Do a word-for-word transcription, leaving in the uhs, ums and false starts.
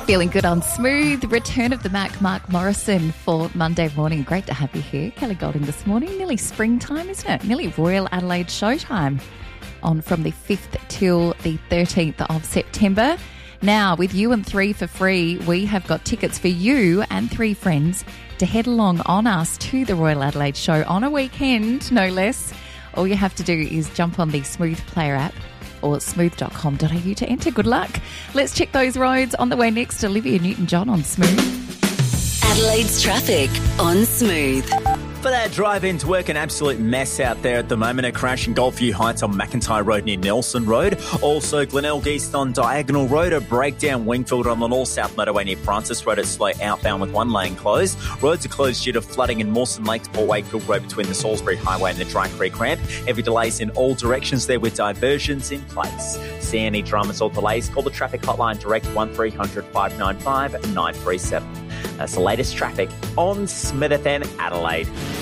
Feeling good on Smooth. Return of the Mac, Mark Morrison for Monday morning. Great to have you here. Kelly Golding this morning. Nearly springtime, isn't it? Nearly Royal Adelaide showtime on from the fifth till the thirteenth of September. Now, with you and three for free, we have got tickets for you and three friends to head along on us to the Royal Adelaide show on a weekend, no less. All you have to do is jump on the Smooth Player app or smooth dot com dot a u to enter. Good luck. Let's check those roads. On the way next, Olivia Newton-John on Smooth. Adelaide's traffic on Smooth. For that drive into work, an absolute mess out there at the moment. A crash in Goldview Heights on McIntyre Road near Nelson Road. Also, Glenelg East on Diagonal Road. A breakdown Wingfield on the north-south motorway near Francis Road. It's slow outbound with one lane closed. Roads are closed due to flooding in Mawson Lake to Port Wakefield Road between the Salisbury Highway and the Dry Creek ramp. Heavy delays in all directions there with diversions in place. See any dramas or delays? Call the traffic hotline direct one three hundred five nine five nine three seven. That's the latest traffic on Smith F M Adelaide.